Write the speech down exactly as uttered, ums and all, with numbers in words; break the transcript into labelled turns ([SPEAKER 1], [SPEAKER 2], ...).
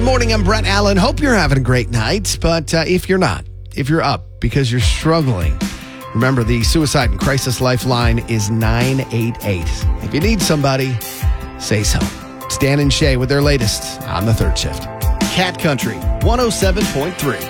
[SPEAKER 1] good morning. I'm Brett Allen. Hope you're having a great night. But uh, if you're not, if you're up because you're struggling, remember the Suicide and Crisis Lifeline is nine eight eight. If you need somebody, say so. Stan and Shay with their latest on the third shift. Cat Country one oh seven point three.